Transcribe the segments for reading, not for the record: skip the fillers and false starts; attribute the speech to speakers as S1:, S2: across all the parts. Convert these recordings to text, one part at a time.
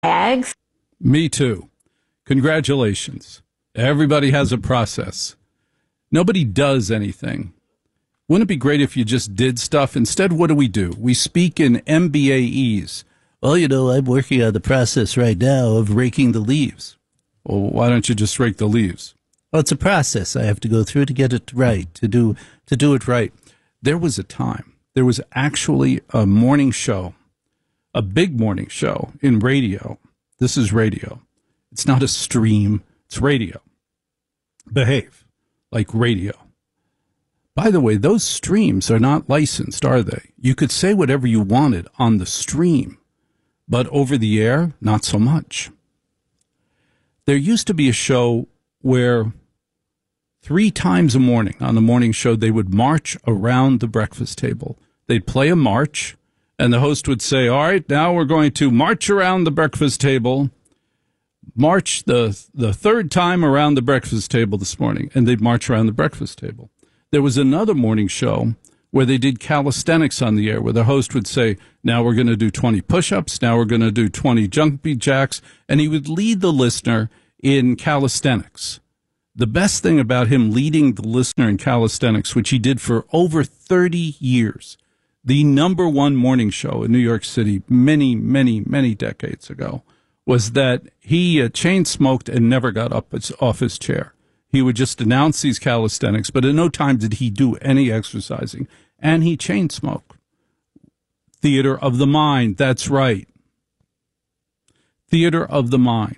S1: Bags.
S2: Me too. Congratulations. Everybody has a process. Nobody does anything. Wouldn't it be great if you just did stuff? Instead, what do? We speak in MBAEs. Well, I'm working on the process right now of raking the leaves. Well, why don't you just rake the leaves? Well, it's a process I have to go through to get it right, to do it right. There was actually a morning show, a big morning show in radio. This is radio. It's not a stream. It's radio. Behave like radio. By the way, those streams are not licensed, are they? You could say whatever you wanted on the stream, but over the air, not so much. There used to be a show where 3 times a morning on the morning show, they would march around the breakfast table. They'd play a march, and the host would say, all right, now we're going to march around the breakfast table. March the third time around the breakfast table this morning, and they'd march around the breakfast table. There was another morning show where they did calisthenics on the air, where the host would say, now we're going to do 20 push-ups, now we're going to do 20 jumping jacks, and he would lead the listener in calisthenics. The best thing about him leading the listener in calisthenics, which he did for over 30 years, the number one morning show in New York City many, many, many decades ago, was that he chain smoked and never got up off his chair. He would just announce these calisthenics, but at no time did he do any exercising. And he chain smoked. Theater of the mind, that's right. Theater of the mind.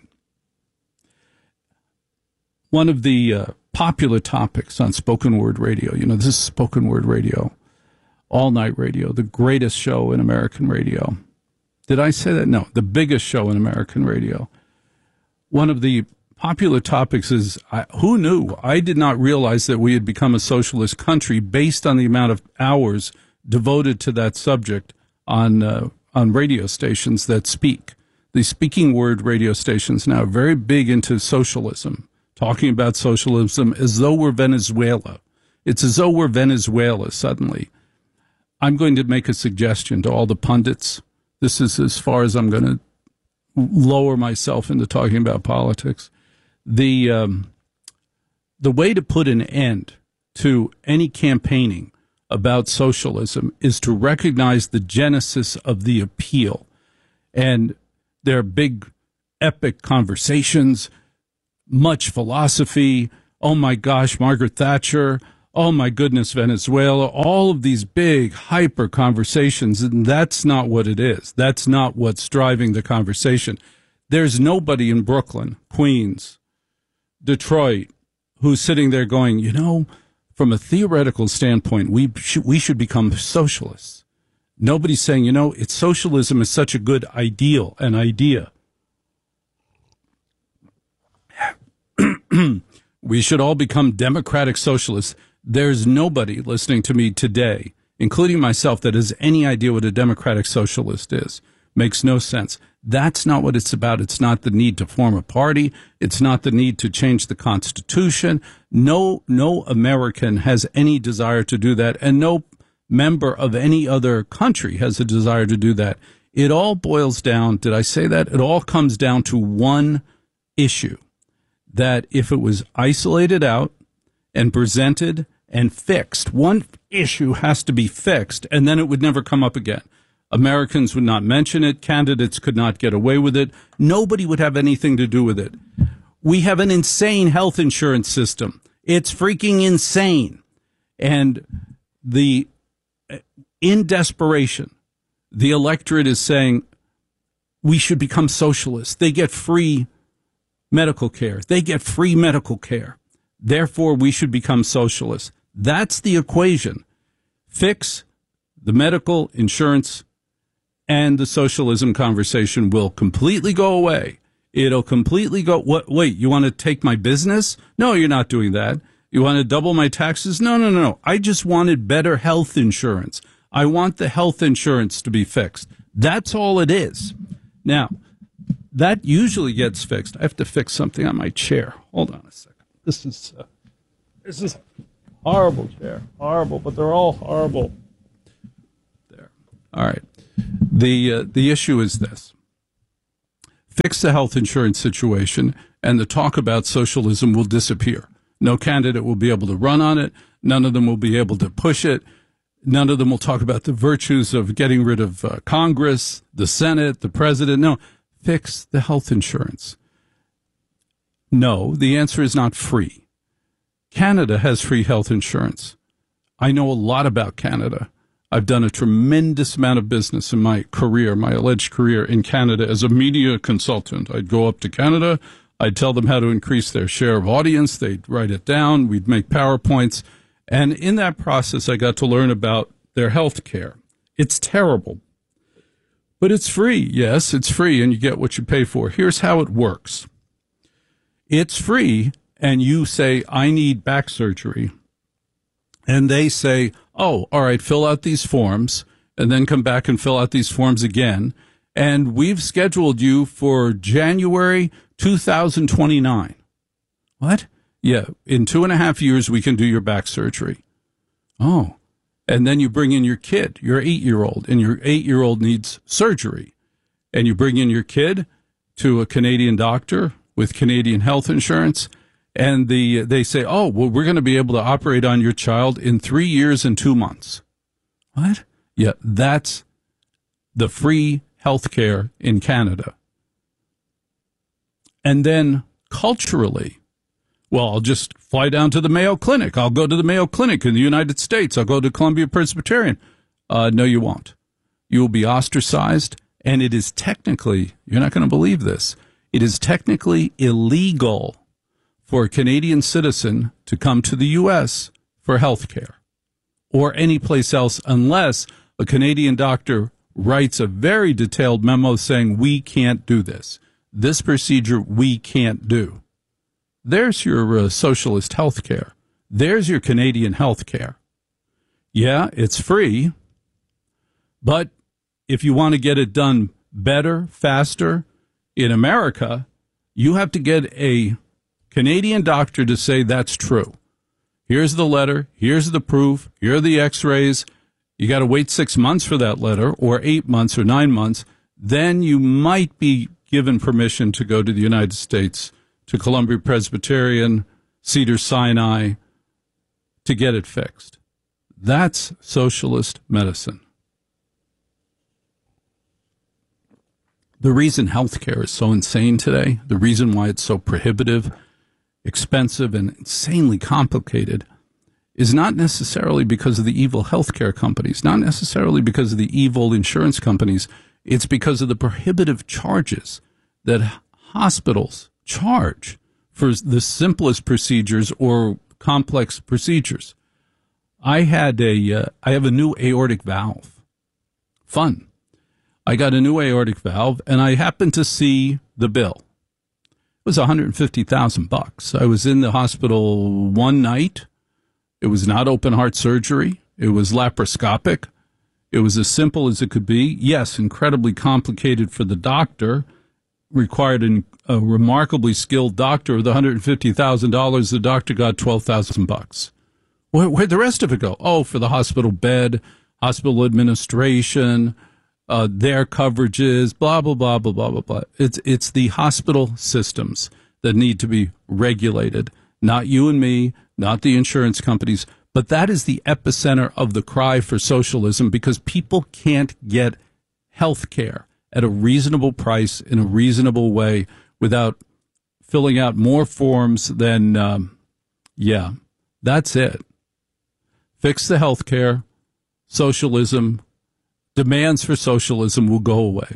S2: One of the popular topics on spoken word radio, this is spoken word radio, all night radio, the greatest show in American radio. Did I say that? No, the biggest show in American radio. One of the popular topics is, who knew? I did not realize that we had become a socialist country based on the amount of hours devoted to that subject on radio stations that speak. The speaking word radio stations now are very big into socialism, talking about socialism as though we're Venezuela. It's as though we're Venezuela suddenly. I'm going to make a suggestion to all the pundits. This is as far as I'm going to lower myself into talking about politics. The way to put an end to any campaigning about socialism is to recognize the genesis of the appeal. And there are big, epic conversations, much philosophy. Oh, my gosh, Margaret Thatcher. Oh, my goodness, Venezuela. All of these big, hyper conversations. And that's not what it is. That's not what's driving the conversation. There's nobody in Brooklyn, Queens, Detroit, who's sitting there going, from a theoretical standpoint, we should become socialists. Nobody's saying, socialism is such a good an idea. We should all become democratic socialists. There's nobody listening to me today, including myself, that has any idea what a democratic socialist is. Makes no sense. That's not what it's about. It's not the need to form a party. It's not the need to change the Constitution. No American has any desire to do that, and no member of any other country has a desire to do that. It all boils down, did I say that? It all comes down to one issue, that if it was isolated out and presented and fixed, one issue has to be fixed, and then it would never come up again. Americans would not mention it. Candidates could not get away with it. Nobody would have anything to do with it. We have an insane health insurance system. It's freaking insane. And in desperation, the electorate is saying we should become socialists. They get free medical care. They get free medical care. Therefore, we should become socialists. That's the equation. Fix the medical insurance, and the socialism conversation will completely go away. It'll completely go, wait, you want to take my business? No, you're not doing that. You want to double my taxes? No. I just wanted better health insurance. I want the health insurance to be fixed. That's all it is. Now, that usually gets fixed. I have to fix something on my chair. Hold on a second. This is horrible chair. Horrible, but they're all horrible. There. All right. The issue is this. Fix the health insurance situation, and the talk about socialism will disappear. No candidate will be able to run on it. None of them will be able to push it. None of them will talk about the virtues of getting rid of Congress, the Senate, the president. No, fix the health insurance. No, the answer is not free. Canada has free health insurance. I know a lot about Canada. I've done a tremendous amount of business in my career, my alleged career in Canada as a media consultant. I'd go up to Canada. I'd tell them how to increase their share of audience. They'd write it down. We'd make PowerPoints. And in that process, I got to learn about their health care. It's terrible. But it's free. Yes, it's free, and you get what you pay for. Here's how it works. It's free, and you say, I need back surgery. And they say, oh, all right, fill out these forms, and then come back and fill out these forms again. And we've scheduled you for January 2029. What? Yeah, in 2.5 years, we can do your back surgery. Oh, and then you bring in your kid, your 8-year-old, and your 8-year-old needs surgery. And you bring in your kid to a Canadian doctor with Canadian health insurance, and they say, oh, well, we're going to be able to operate on your child in 3 years and 2 months. What? Yeah, that's the free health care in Canada. And then culturally, well, I'll just fly down to the Mayo Clinic. I'll go to the Mayo Clinic in the United States. I'll go to Columbia Presbyterian. No, you won't. You will be ostracized, and it is technically, you're not going to believe this, it is technically illegal for a Canadian citizen to come to the U.S. for health care or any place else unless a Canadian doctor writes a very detailed memo saying we can't do this. This procedure we can't do. There's your socialist health care. There's your Canadian health care. Yeah, it's free, but if you want to get it done better, faster in America, you have to get a Canadian doctor to say that's true. Here's the letter. Here's the proof. Here are the x-rays. You got to wait 6 months for that letter, or 8 months or 9 months. Then you might be given permission to go to the United States, to Columbia Presbyterian, Cedars-Sinai, to get it fixed. That's socialist medicine. The reason healthcare is so insane today, the reason why it's so prohibitive, expensive, and insanely complicated is not necessarily because of the evil healthcare companies, not necessarily because of the evil insurance companies. It's because of the prohibitive charges that hospitals charge for the simplest procedures or complex procedures. I have a new aortic valve. Fun. I got a new aortic valve, and I happened to see the bill. It was $150,000. I was in the hospital one night. It was not open heart surgery. It was laparoscopic. It was as simple as it could be. Yes, incredibly complicated for the doctor. Required a remarkably skilled doctor. With $150,000, the doctor got $12,000. Where'd the rest of it go? Oh, for the hospital bed, hospital administration, their coverages, blah, blah, blah, blah, blah, blah, blah. It's the hospital systems that need to be regulated, not you and me, not the insurance companies. But that is the epicenter of the cry for socialism, because people can't get health care at a reasonable price in a reasonable way without filling out more forms than, that's it. Fix the health care, socialism, demands for socialism will go away.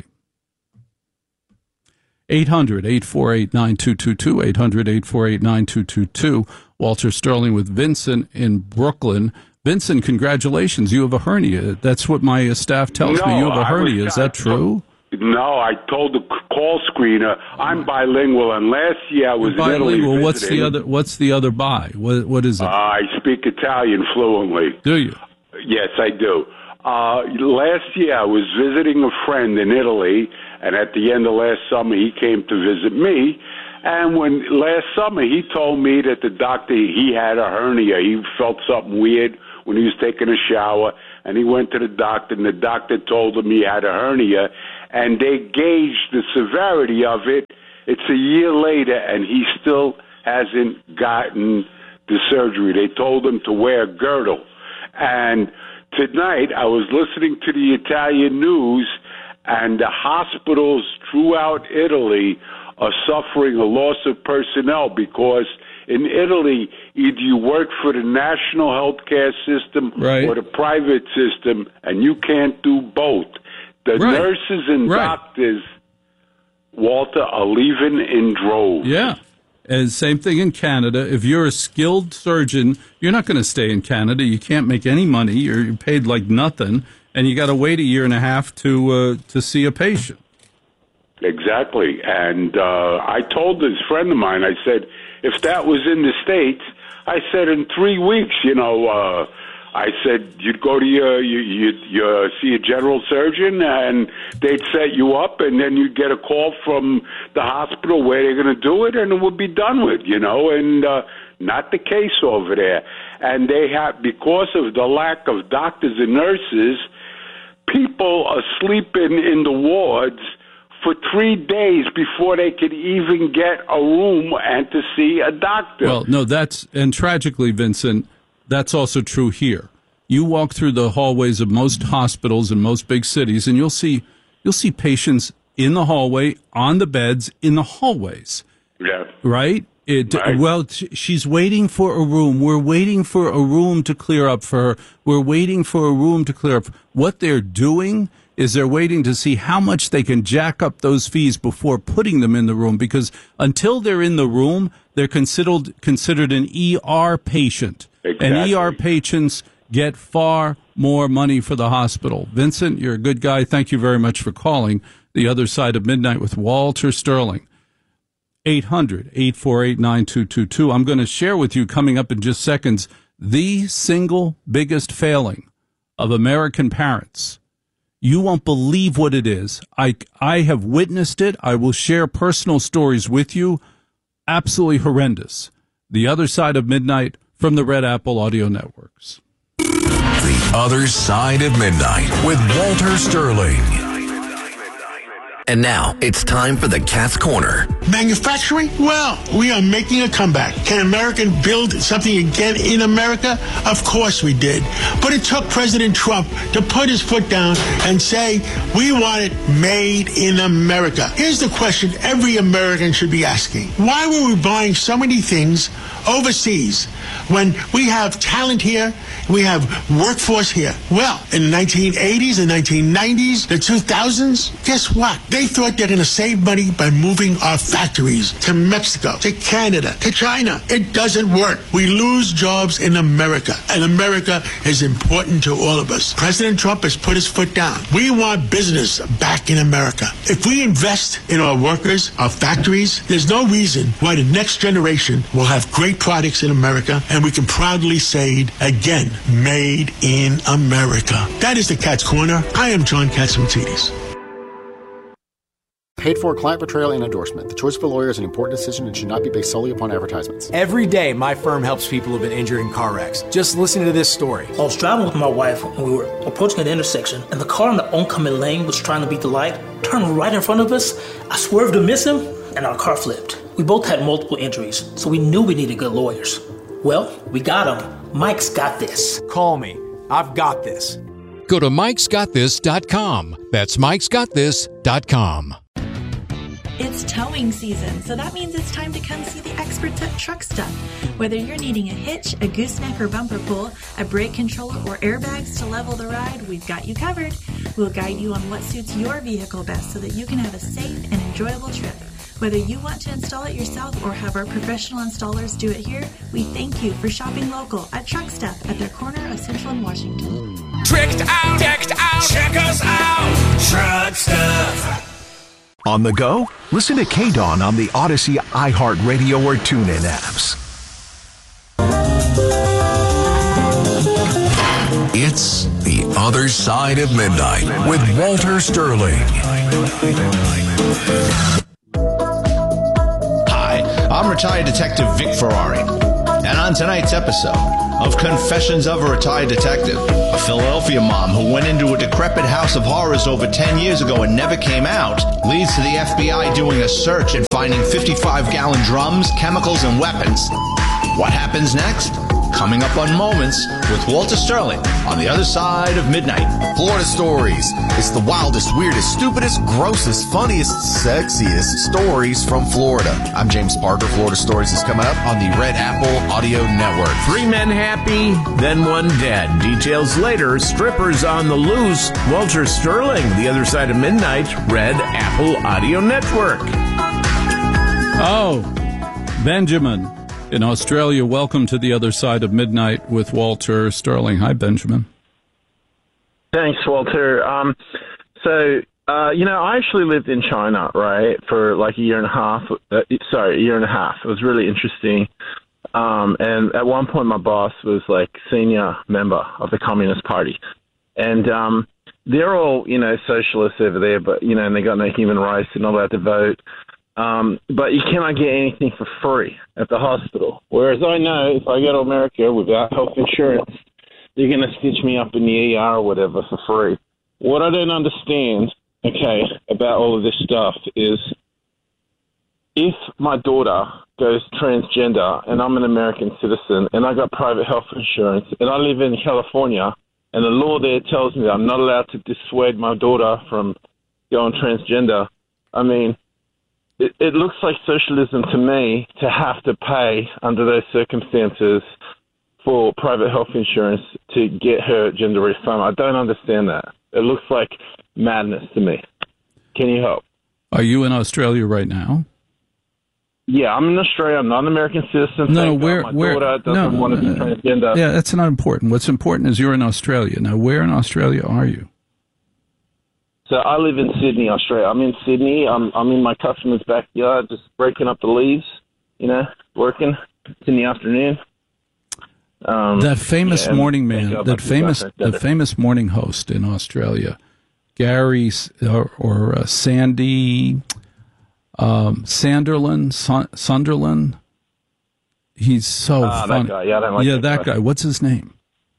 S2: 800-848-9222, 800-848-9222. Walter Sterling with Vincent in Brooklyn. Vincent, congratulations. You have a hernia. That's what my staff tells me. You have a hernia. Is that true?
S1: No, I told the call screener I'm bilingual, and last year I was in Italy visiting.
S2: What's the other bi? What is it?
S1: I speak Italian fluently.
S2: Do you?
S1: Yes, I do. Last year I was visiting a friend in Italy, and at the end of last summer he came to visit me. And last summer he told me that the doctor, he had a hernia. He felt something weird when he was taking a shower, and he went to the doctor, and the doctor told him he had a hernia. and they gauged the severity of it. It's a year later, and he still hasn't gotten the surgery. They told him to wear a girdle. And tonight, I was listening to the Italian news, and the hospitals throughout Italy are suffering a loss of personnel because in Italy, either you work for the national healthcare system or the private system, and you can't do both. The nurses and doctors, Walter, are leaving in droves.
S2: Yeah. And same thing in Canada. If you're a skilled surgeon, you're not going to stay in Canada. You can't make any money. You're paid like nothing, and you got to wait a year and a half to see a patient.
S1: Exactly. And I told this friend of mine, I said, if that was in the States, I said in 3 weeks, I said you'd go to your see a general surgeon, and they'd set you up, and then you'd get a call from the hospital where they're going to do it, and it would be done with, and not the case over there. And they have, because of the lack of doctors and nurses, people are sleeping in the wards for 3 days before they could even get a room and to see a doctor.
S2: Well, no, and tragically, Vincent, that's also true here. You walk through the hallways of most hospitals in most big cities, and you'll see patients in the hallway, on the beds, in the hallways.
S1: Yeah.
S2: Right? Well, she's waiting for a room. We're waiting for a room to clear up for her. We're waiting for a room to clear up. What they're doing is they're waiting to see how much they can jack up those fees before putting them in the room, because until they're in the room, they're considered an ER patient.
S1: Exactly.
S2: And ER patients get far more money for the hospital. Vincent, you're a good guy. Thank you very much for calling The Other Side of Midnight with Walter Sterling. 800-848-9222. I'm going to share with you coming up in just seconds the single biggest failing of American parents. You won't believe what it is. I have witnessed it. I will share personal stories with you. Absolutely horrendous. The Other Side of Midnight from the Red Apple Audio Networks.
S3: The Other Side of Midnight with Walter Sterling.
S4: And now it's time for the Cat's Corner.
S5: Manufacturing? Well, we are making a comeback. Can America build something again in America? Of course we did. But it took President Trump to put his foot down and say, we want it made in America. Here's the question every American should be asking. Why were we buying so many things overseas when we have talent here, we have workforce here? Well, in the 1980s, the 1990s, the 2000s, guess what? They thought they're going to save money by moving our factories to Mexico, to Canada, to China. It doesn't work. We lose jobs in America, and America is important to all of us. President Trump has put his foot down. We want business back in America. If we invest in our workers, our factories, there's no reason why the next generation will have great products in America, and we can proudly say it again, made in America. That is the Cat's Corner. I am John Katzimatidis.
S6: Paid for client betrayal and endorsement. The choice of a lawyer is an important decision and should not be based solely upon advertisements.
S7: Every day, my firm helps people who've been injured in car wrecks. Just listen to this story.
S8: I was driving with my wife when we were approaching an intersection, and the car in the oncoming lane was trying to beat the light, turned right in front of us. I swerved to miss him, and our car flipped. We both had multiple injuries, so we knew we needed good lawyers. Well, we got them. Mike's got this.
S7: Call me. I've got this.
S9: Go to mikesgotthis.com. That's mikesgotthis.com.
S10: It's towing season, so that means it's time to come see the experts at Truck Stuff. Whether you're needing a hitch, a gooseneck or bumper pull, a brake controller, or airbags to level the ride, we've got you covered. We'll guide you on what suits your vehicle best so that you can have a safe and enjoyable trip. Whether you want to install it yourself or have our professional installers do it here, we thank you for shopping local at Truck Stuff at their corner of Central and Washington.
S3: Tricked out, decked out, check us out, Truck Stuff.
S11: On the go? Listen to K-Dawn on the Odyssey, iHeartRadio, or TuneIn apps.
S3: It's The Other Side of Midnight with Walter Sterling.
S12: Hi, I'm retired Detective Vic Ferrari, And on tonight's episode of Confessions of a Retired Detective, a Philadelphia mom who went into a decrepit house of horrors over 10 years ago and never came out leads to the FBI doing a search and finding 55-gallon drums, chemicals, and weapons. What happens next? Coming up on Moments with Walter Sterling on the other side of midnight.
S13: Florida Stories. It's the wildest, weirdest, stupidest, grossest, funniest, sexiest stories from Florida. I'm James Parker. Florida Stories is coming up on the Red Apple Audio Network.
S14: 3 men happy, then 1 dead. Details later. Strippers on the loose. Walter Sterling, the other side of midnight. Red Apple Audio Network.
S2: Oh, Benjamin. In Australia, welcome to the other side of midnight with Walter Sterling. Hi, Benjamin.
S15: Thanks, Walter. I actually lived in China, right, for like a year and a half. It was really interesting. And at one point, my boss was like senior member of the Communist Party. And they're all, socialists over there, but, and they got no human rights. They're not allowed to vote. But you cannot get anything for free at the hospital. Whereas I know if I go to America without health insurance, they're going to stitch me up in the ER or whatever for free. What I don't understand, about all of this stuff is if my daughter goes transgender and I'm an American citizen and I got private health insurance and I live in California and the law there tells me that I'm not allowed to dissuade my daughter from going transgender, It looks like socialism to me to have to pay under those circumstances for private health insurance to get her gender reassigned. I don't understand that. It looks like madness to me. Can you help?
S2: Are you in Australia right now?
S15: Yeah, I'm in Australia. I'm not an American citizen.
S2: No,
S15: my daughter doesn't want to be transgender.
S2: Yeah, that's not important. What's important is you're in Australia. Now, where in Australia are you?
S15: So I live in Sydney, Australia. I'm in Sydney. I'm in my customer's backyard, just breaking up the leaves, working. It's in the afternoon.
S2: That famous morning man, the famous morning host in Australia, Gary or Sandy Sunderland. He's so funny.
S15: That guy. Yeah, I don't like
S2: that guy. What's his name?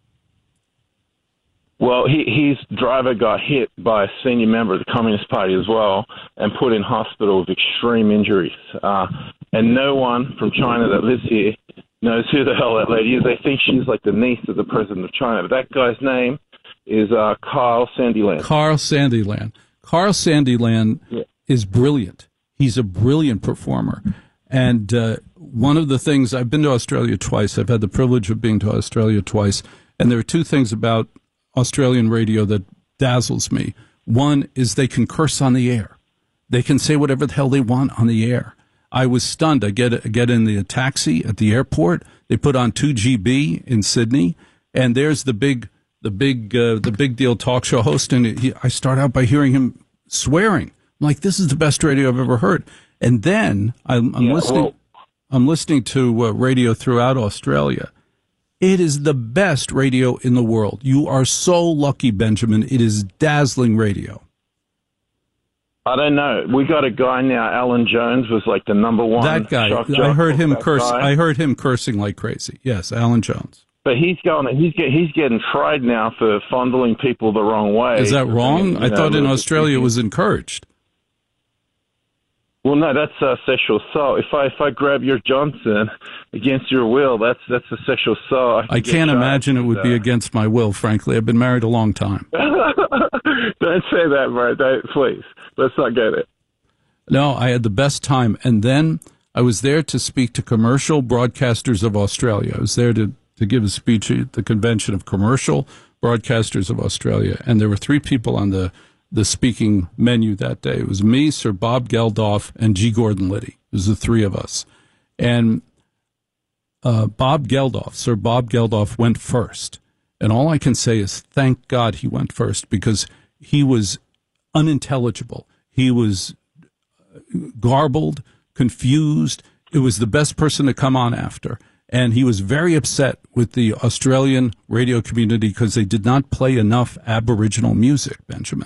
S15: Well, his driver got hit by a senior member of the Communist Party as well and put in hospital with extreme injuries. And no one from China that lives here knows who the hell that lady is. They think she's like the niece of the president of China. But that guy's name is Carl Sandiland.
S2: Carl Sandiland. Carl Sandiland is brilliant. He's a brilliant performer. And one of the things, I've been to Australia twice. I've had the privilege of being to Australia twice. And there are 2 things about Australian radio that dazzles me. One is they can curse on the air. They can say whatever the hell they want on the air. I was stunned. I get in the taxi at the airport. They put on 2GB in Sydney, and there's the big deal talk show host, and I start out by hearing him swearing. I'm like, this is the best radio I've ever heard. And then I'm listening to radio throughout Australia. It is the best radio in the world. You are so lucky, Benjamin. It is dazzling radio.
S15: I don't know. We got a guy now, Alan Jones, was like the number one.
S2: That guy. I heard him curse. I heard him cursing like crazy. Yes, Alan Jones.
S15: But he's getting tried now for fondling people the wrong way.
S2: Is that wrong? I thought in Australia it was encouraged.
S15: Well, no, that's sexual assault. If I grab your Johnson against your will, that's a sexual assault.
S2: I can't imagine it would be against my will, frankly. I've been married a long time.
S15: Don't say that, Mark. Please. Let's not get it.
S2: No, I had the best time. And then I was there to speak to commercial broadcasters of Australia. I was there to give a speech at the Convention of Commercial Broadcasters of Australia. And there were 3 people on the speaking menu that day. It was me, Sir Bob Geldof, and G. Gordon Liddy. It was the 3 of us. And Sir Bob Geldof went first. And all I can say is thank God he went first, because he was unintelligible. He was garbled, confused. It was the best person to come on after. And he was very upset with the Australian radio community because they did not play enough Aboriginal music, Benjamin.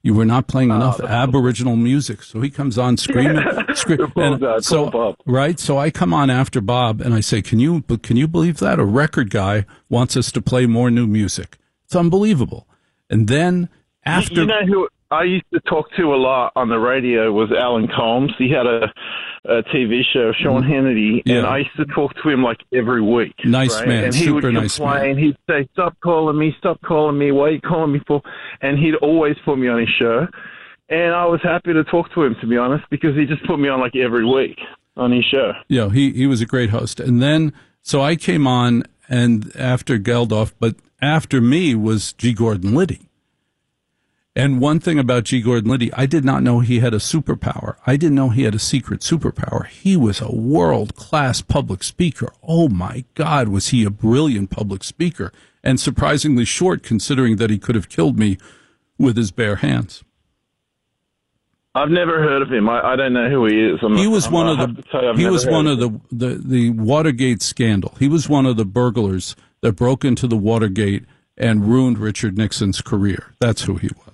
S2: You were not playing enough Aboriginal music. So he comes on screaming. Right? So I come on after Bob and I say, can you believe that? A record guy wants us to play more new music. It's unbelievable. And then after...
S15: You know who I used to talk to a lot on the radio was Alan Colmes. He had a TV show, Sean Hannity, and I used to talk to him like every week.
S2: Nice
S15: right?
S2: man,
S15: and he
S2: super
S15: would
S2: nice
S15: complain.
S2: man.
S15: He'd say, stop calling me, what are you calling me for? And he'd always put me on his show. And I was happy to talk to him, to be honest, because he just put me on like every week on his show.
S2: Yeah, he was a great host. And then, so I came on, and after Geldof, but after me was G. Gordon Liddy. And one thing about G. Gordon Liddy, I did not know he had a superpower. I didn't know he had a secret superpower. He was a world-class public speaker. Oh, my God, was he a brilliant public speaker. And surprisingly short, considering that he could have killed me with his bare hands.
S15: I've never heard of him. I don't know who he is.
S2: He was one of the Watergate scandal. He was one of the burglars that broke into the Watergate and ruined Richard Nixon's career. That's who he was.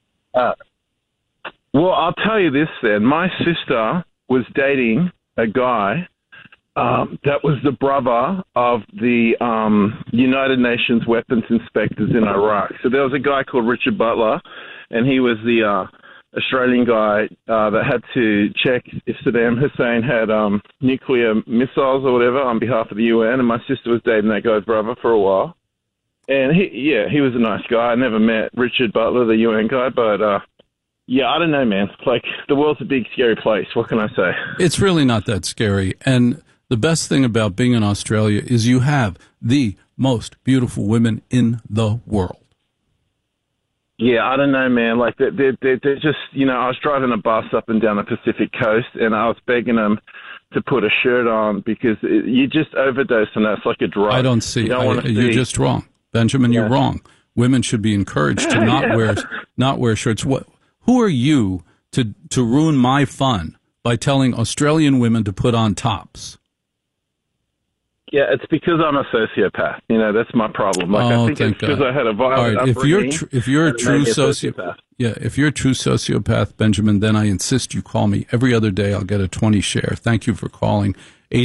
S15: Well, I'll tell you this then. My sister was dating a guy that was the brother of the United Nations weapons inspectors in Iraq. So there was a guy called Richard Butler, and he was the Australian guy that had to check if Saddam Hussein had nuclear missiles or whatever on behalf of the UN, and my sister was dating that guy's brother for a while. And he was a nice guy. I never met Richard Butler, the UN guy, but I don't know, man. Like, the world's a big, scary place. What can I say?
S2: It's really not that scary. And the best thing about being in Australia is you have the most beautiful women in the world.
S15: Yeah, I don't know, man. Like, they're just, I was driving a bus up and down the Pacific coast, and I was begging them to put a shirt on because you just overdose on that. It's like a drug.
S2: I don't see. You're just wrong. Benjamin, you're wrong. Women should be encouraged to not wear shirts. Who are you to ruin my fun by telling Australian women to put on tops?
S15: Yeah, it's because I'm a sociopath. That's my problem. Like, I think it's because I had a violent upbringing.
S2: If you're a true sociopath, if you're a true sociopath, Benjamin, then I insist you call me every other day. I'll get a 20 share. Thank you for calling.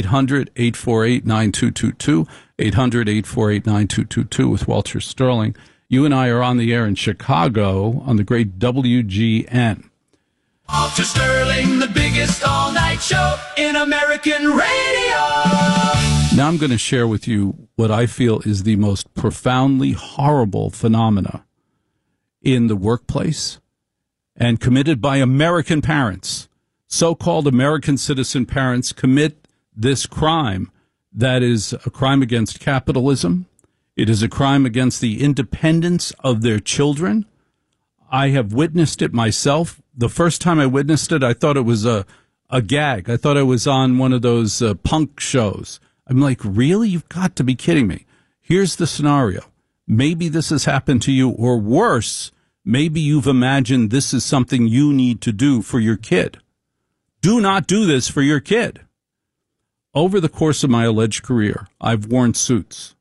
S2: 800-848-9222, 800-848-9222 with Walter Sterling. You and I are on the air in Chicago on the great WGN.
S16: Walter Sterling, the biggest all-night show in American radio.
S2: Now I'm going to share with you what I feel is the most profoundly horrible phenomena in the workplace and committed by American parents. So-called American citizen parents commit this crime that is a crime against capitalism. It is a crime against the independence of their children. I have witnessed it myself. The first time I witnessed it, I thought it was a gag. I thought I was on one of those punk shows. I'm like, really? You've got to be kidding me. Here's the scenario. Maybe this has happened to you, or worse, maybe you've imagined this is something you need to do for your kid. Do not do this for your kid. Over the course of my alleged career, I've worn suits.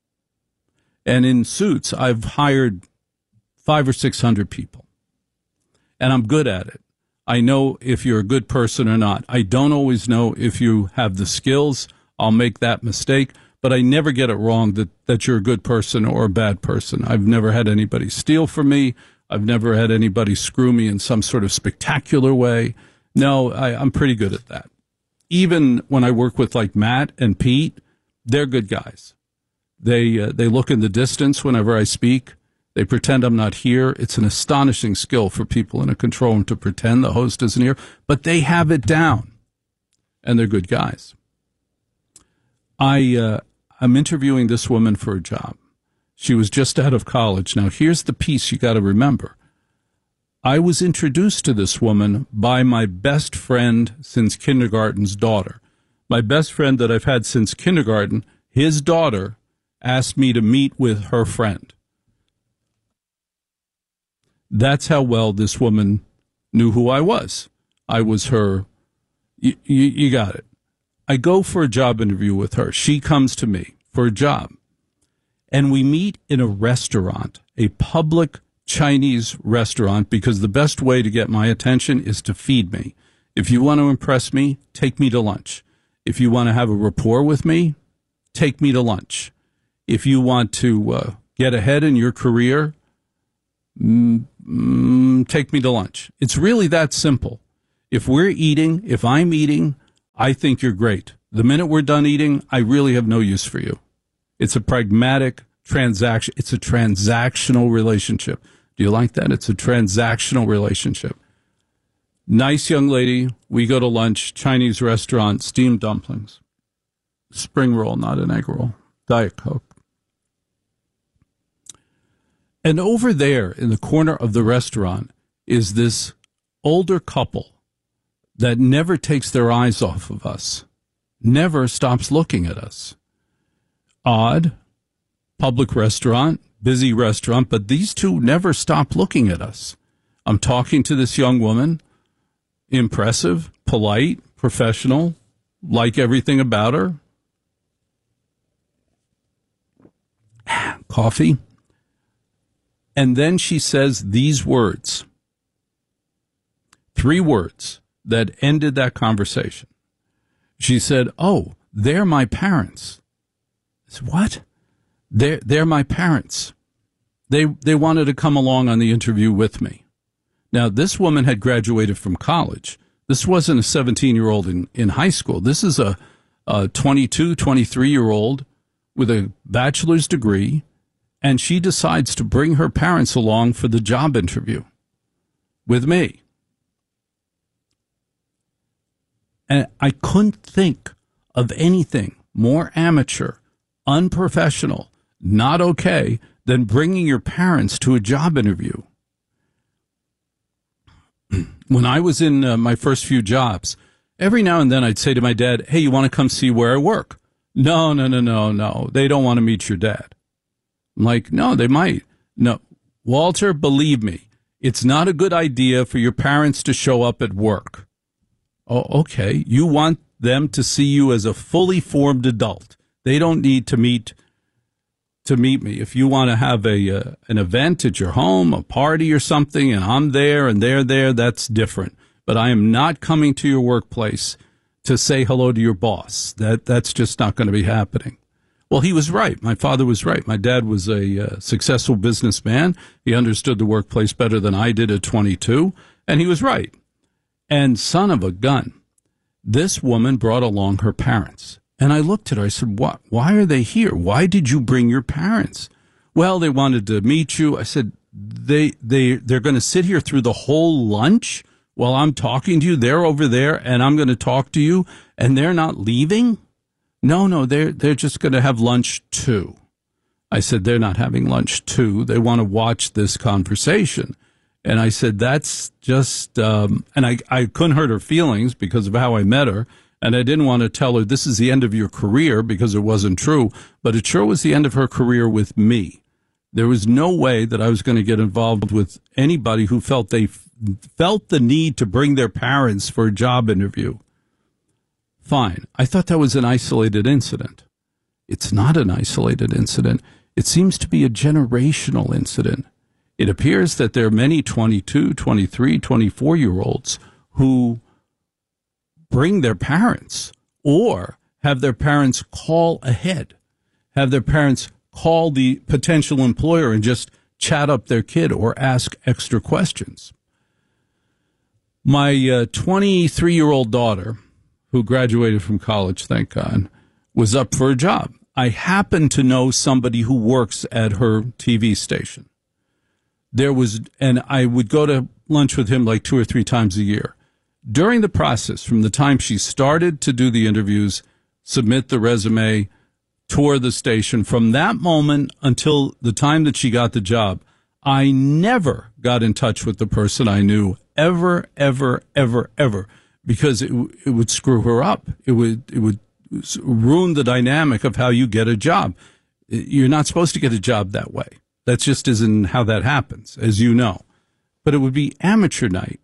S2: And in suits, I've hired 500 or 600 people. And I'm good at it. I know if you're a good person or not. I don't always know if you have the skills. I'll make that mistake. But I never get it wrong that you're a good person or a bad person. I've never had anybody steal from me. I've never had anybody screw me in some sort of spectacular way. No, I'm pretty good at that. Even when I work with like Matt and Pete, they're good guys. They look in the distance whenever I speak. They pretend I'm not here. It's an astonishing skill for people in a control room to pretend the host isn't here, but they have it down, and they're good guys. I'm interviewing this woman for a job. She was just out of college. Now, here's the piece you got to remember. I was introduced to this woman by my best friend since kindergarten's daughter. My best friend that I've had since kindergarten, his daughter asked me to meet with her friend. That's how well this woman knew who I was. I was her. You got it. I go for a job interview with her. She comes to me for a job. And we meet in a restaurant, a public Chinese restaurant because the best way to get my attention is to feed me. If you want to impress me, take me to lunch. If you want to have a rapport with me, take me to lunch. If you want to get ahead in your career, take me to lunch. It's really that simple. If I'm eating, I think you're great. The minute we're done eating, I really have no use for you. It's a pragmatic transaction. It's a transactional relationship. Do you like that? It's a transactional relationship. Nice young lady. We go to lunch, Chinese restaurant, steamed dumplings, spring roll, not an egg roll, Diet Coke. And over there in the corner of the restaurant is this older couple that never takes their eyes off of us, never stops looking at us. Odd, public restaurant, busy restaurant, but these two never stop looking at us. I'm talking to this young woman, impressive, polite, professional, like everything about her. Coffee. And then she says these words, 3 words that ended that conversation. She said, "Oh, they're my parents." I said, "What?" They're my parents. They wanted to come along on the interview with me. Now, this woman had graduated from college. This wasn't a 17-year-old in high school. This is a 22, 23-year-old with a bachelor's degree, and she decides to bring her parents along for the job interview with me. And I couldn't think of anything more amateur, unprofessional, not okay than bringing your parents to a job interview. When I was in my first few jobs, every now and then I'd say to my dad, "Hey, you want to come see where I work?" No. They don't want to meet your dad. I'm like, no, they might. No, Walter, believe me, it's not a good idea for your parents to show up at work. Oh, okay. You want them to see you as a fully formed adult. They don't need to meet me. If you want to have an event at your home, a party or something, and I'm there and they're there, that's different. But I am not coming to your workplace to say hello to your boss. That's just not going to be happening. Well, he was right. My father was right. My dad was a successful businessman. He understood the workplace better than I did at 22, and he was right. And son of a gun, this woman brought along her parents. And I looked at her. I said, "What? Why are they here? Why did you bring your parents?" "Well, they wanted to meet you." I said, they're going to sit here through the whole lunch while I'm talking to you. They're over there, and I'm going to talk to you, and they're not leaving? No, they're just going to have lunch too. I said, "They're not having lunch too. They want to watch this conversation." And I said, "That's just," and I couldn't hurt her feelings because of how I met her. And I didn't want to tell her this is the end of your career because it wasn't true, but it sure was the end of her career with me. There was no way that I was going to get involved with anybody who felt the need to bring their parents for a job interview. Fine. I thought that was an isolated incident. It's not an isolated incident. It seems to be a generational incident. It appears that there are many 22, 23, 24-year-olds who bring their parents or have their parents call ahead, have their parents call the potential employer and just chat up their kid or ask extra questions. My 23-year-old daughter, who graduated from college, thank God, was up for a job. I happen to know somebody who works at her TV station. And I would go to lunch with him like 2 or 3 times a year. During the process, from the time she started to do the interviews, submit the resume, tour the station, from that moment until the time that she got the job, I never got in touch with the person I knew ever, because it would screw her up. It would ruin the dynamic of how you get a job. You're not supposed to get a job that way. That just isn't how that happens, as you know. But it would be amateur night.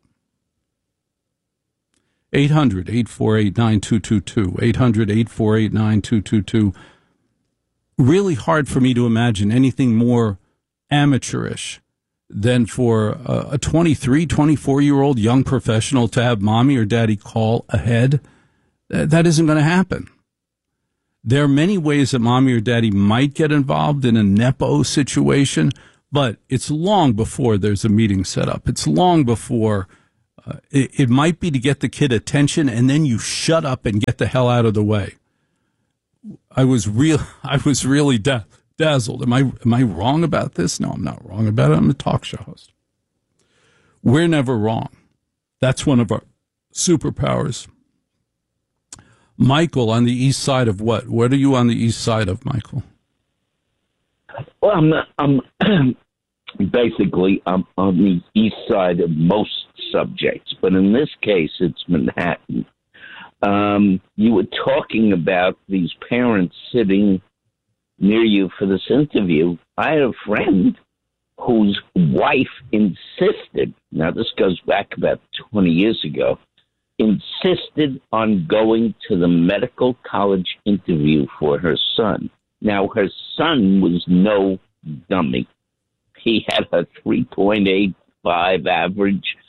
S2: 800-848-9222. 800-848-9222. Really hard for me to imagine anything more amateurish than for a 23, 24-year-old young professional to have mommy or daddy call ahead. That isn't going to happen. There are many ways that mommy or daddy might get involved in a Nepo situation, but it's long before there's a meeting set up. It's long before it might be to get the kid attention, and then you shut up and get the hell out of the way. I was really dazzled. Am I wrong about this? No, I'm not wrong about it. I'm a talk show host. We're never wrong. That's one of our superpowers. Michael, on the east side of what? What are you on the east side of, Michael?
S17: Well, I'm basically I'm on the east side of most subjects, but in this case, it's Manhattan. You were talking about these parents sitting near you for this interview. I had a friend whose wife insisted, now this goes back about 20 years ago, insisted on going to the medical college interview for her son. Now, her son was no dummy. He had a 3.85 average